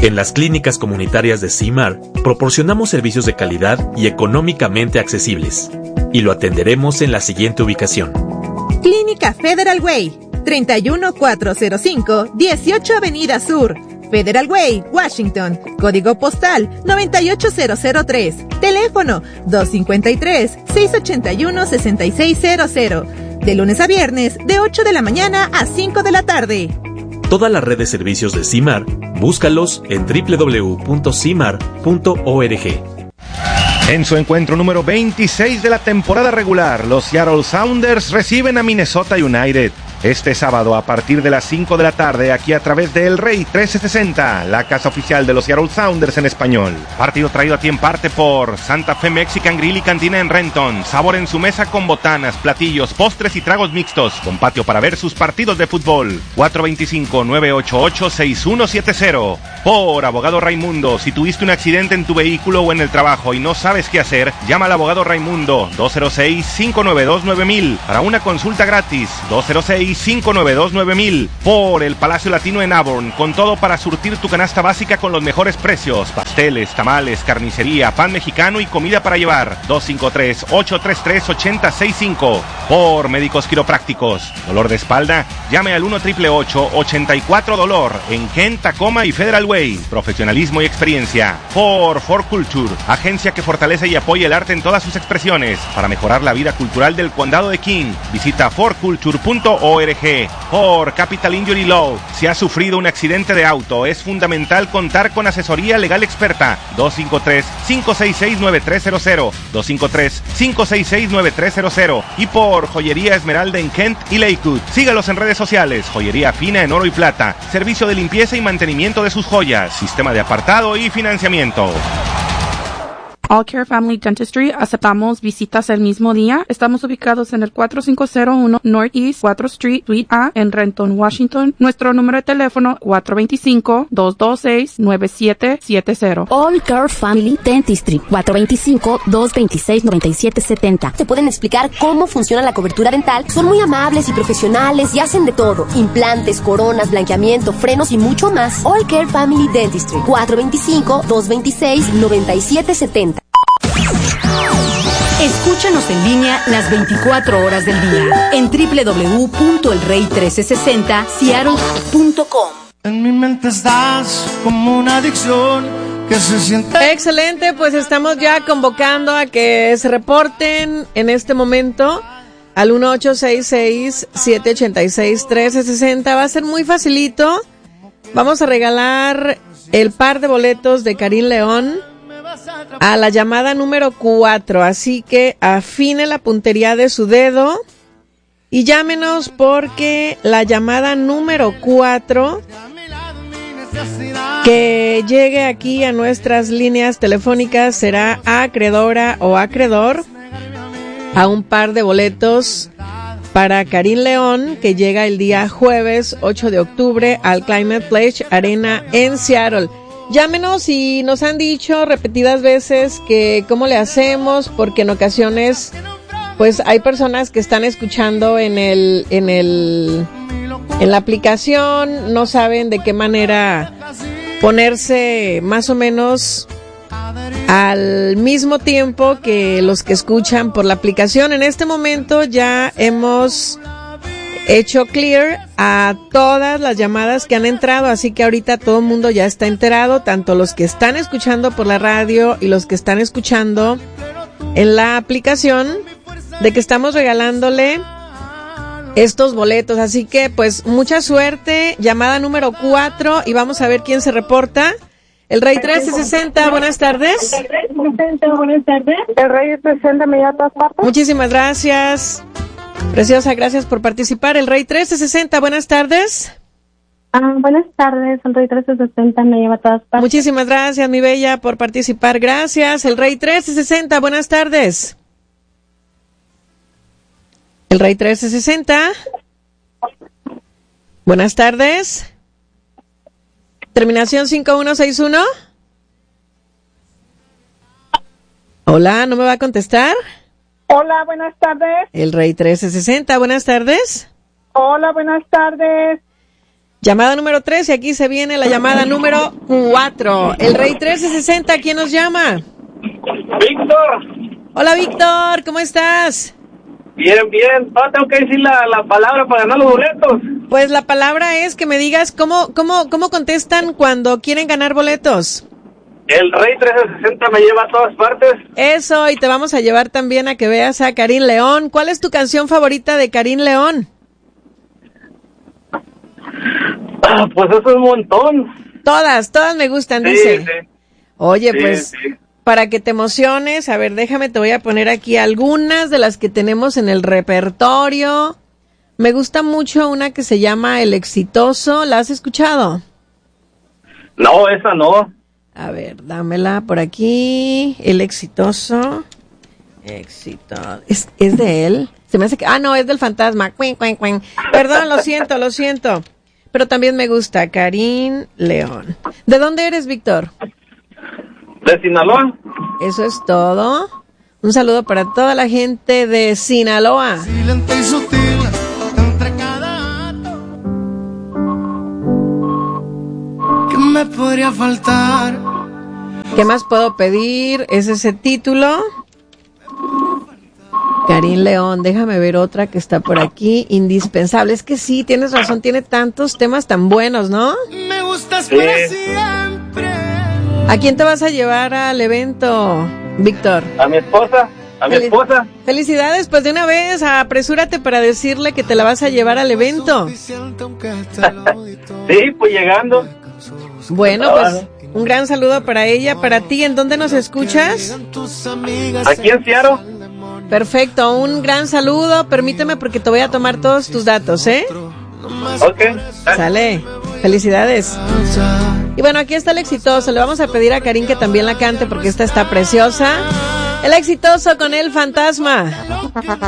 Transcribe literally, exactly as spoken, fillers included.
En las clínicas comunitarias de C I M A R proporcionamos servicios de calidad y económicamente accesibles. Y lo atenderemos en la siguiente ubicación. Clínica Federal Way, treinta y uno cuatrocientos cinco, dieciocho Avenida Sur, Federal Way, Washington, código postal noventa y ocho cero cero tres, teléfono dos cinco tres, seis ocho uno, seis seis cero cero, de lunes a viernes de ocho de la mañana a cinco de la tarde. Toda la red de servicios de C I M A R, búscalos en doble u doble u doble u punto cimar punto org. En su encuentro número veintiséis de la temporada regular, los Seattle Sounders reciben a Minnesota United. Este sábado a partir de las cinco de la tarde, aquí a través de El Rey trescientos sesenta, la casa oficial de los Seattle Sounders en español. Partido traído a ti en parte por Santa Fe Mexican Grill y Cantina en Renton. Sabor en su mesa con botanas, platillos, postres y tragos mixtos. Con patio para ver sus partidos de fútbol. cuatro dos cinco, nueve ocho ocho, seis uno siete cero. Por Abogado Raimundo, si tuviste un accidente en tu vehículo o en el trabajo y no sabes qué hacer, llama al Abogado Raimundo dos cero seis, cinco nueve dos, nueve mil para una consulta gratis. dos cero seis, cinco nueve dos, nueve mil. Por el Palacio Latino en Auburn, con todo para surtir tu canasta básica con los mejores precios. Pasteles, tamales, carnicería, pan mexicano y comida para llevar. dos cinco tres, ocho tres tres, ocho cero seis cinco. Por Médicos Quiroprácticos. Dolor de espalda, llame al uno ocho ocho ocho, ochenta y cuatro dolor en Kent, Tacoma y Federal Way. Profesionalismo y experiencia. Por For Culture, agencia que fortalece y apoya el arte en todas sus expresiones para mejorar la vida cultural del condado de King. Visita for culture punto org. Por Capital Injury Law, si has sufrido un accidente de auto, es fundamental contar con asesoría legal experta. dos cinco tres, cinco seis seis, nueve tres cero cero. dos cinco tres, cinco seis seis, nueve tres cero cero. Y por Joyería Esmeralda en Kent y Lakewood. Sígalos en redes sociales. Joyería fina en oro y plata. Servicio de limpieza y mantenimiento de sus joyas. Sistema de apartado y financiamiento. All Care Family Dentistry, aceptamos visitas el mismo día. Estamos ubicados en el cuatro cinco cero uno Northeast cuatro Street, Suite A, en Renton, Washington. Nuestro número de teléfono cuatro dos cinco, dos dos seis, nueve siete siete cero. All Care Family Dentistry, cuatro dos cinco, dos dos seis, nueve siete siete cero. Te pueden explicar cómo funciona la cobertura dental. Son muy amables y profesionales y hacen de todo. Implantes, coronas, blanqueamiento, frenos y mucho más. All Care Family Dentistry, cuatro dos cinco, dos dos seis, nueve siete siete cero. Escúchanos en línea las veinticuatro horas del día en doble u doble u doble u punto el rey trece sesenta seattle punto com. En mi mente estás como una adicción que se siente. Excelente, pues estamos ya convocando a que se reporten en este momento al uno ocho seis seis, siete ocho seis, uno tres seis cero. Va a ser muy facilito. Vamos a regalar el par de boletos de Karim León a la llamada número cuatro, así que afine la puntería de su dedo y llámenos porque la llamada número cuatro que llegue aquí a nuestras líneas telefónicas será acreedora o acreedor a un par de boletos para Karim León, que llega el día jueves ocho de octubre al Climate Pledge Arena en Seattle. Llámenos y nos han dicho repetidas veces que cómo le hacemos, porque en ocasiones pues hay personas que están escuchando en el en el en la aplicación, no saben de qué manera ponerse más o menos al mismo tiempo que los que escuchan por la aplicación. En este momento ya hemos hecho clear a todas las llamadas que han entrado, así que ahorita todo el mundo ya está enterado, tanto los que están escuchando por la radio y los que están escuchando en la aplicación, de que estamos regalándole estos boletos. Así que pues mucha suerte. Llamada número cuatro y vamos a ver quién se reporta. El Rey trece sesenta, buenas tardes. Buenas tardes. El Rey sesenta me llama a todas partes. Muchísimas gracias. Preciosa, gracias por participar. El Rey trece sesenta, buenas tardes. Ah, buenas tardes, el Rey trece sesenta me lleva a todas partes. Muchísimas gracias, mi bella, por participar. Gracias. El Rey trece sesenta, buenas tardes. El Rey trece sesenta. Buenas tardes. Terminación cinco uno seis uno. Hola, ¿no me va a contestar? Hola, buenas tardes. El Rey trece sesenta, buenas tardes. Hola, buenas tardes. Llamada número tres y aquí se viene la llamada número cuatro. El Rey trece sesenta, ¿quién nos llama? Víctor. Hola, Víctor, ¿cómo estás? Bien, bien. No, tengo que decir la, la palabra para ganar los boletos. Pues la palabra es que me digas cómo, cómo, cómo contestan cuando quieren ganar boletos. El Rey trece sesenta me lleva a todas partes. Eso, y te vamos a llevar también a que veas a Karin León. ¿Cuál es tu canción favorita de Karin León? Ah, pues eso es un montón. Todas, todas me gustan, sí, dice. Sí. Oye, sí, pues, sí. Para que te emociones, a ver, déjame, te voy a poner aquí algunas de las que tenemos en el repertorio. Me gusta mucho una que se llama El Exitoso. ¿La has escuchado? No, esa no. A ver, dámela por aquí. El Exitoso. Éxito. ¿Es, es de él? Se me hace que... Ah, no, es del Fantasma. Cuin, cuin, cuin. Perdón, lo siento, lo siento. Pero también me gusta Karin León. ¿De dónde eres, Víctor? De Sinaloa. Eso es todo. Un saludo para toda la gente de Sinaloa. Silente y sutil entre cada acto. ¿Qué me podría faltar? ¿Qué más puedo pedir? ¿Es ese título? Karin León, déjame ver otra que está por aquí, indispensable. Es que sí, tienes razón, tiene tantos temas tan buenos, ¿no? Me gustas sí. para siempre. ¿A quién te vas a llevar al evento, Víctor? A mi esposa, a mi Fel- esposa. Felicidades, pues de una vez, apresúrate para decirle que te la vas a llevar al evento. Sí, pues llegando. Bueno, pues un gran saludo para ella, para ti. ¿En dónde nos escuchas? Aquí en Seattle. Perfecto, un gran saludo. Permíteme porque te voy a tomar todos tus datos, ¿eh? Ok. Sale, felicidades. Y bueno, aquí está El Exitoso. Le vamos a pedir a Karin que también la cante porque esta está preciosa. El Exitoso con El Fantasma.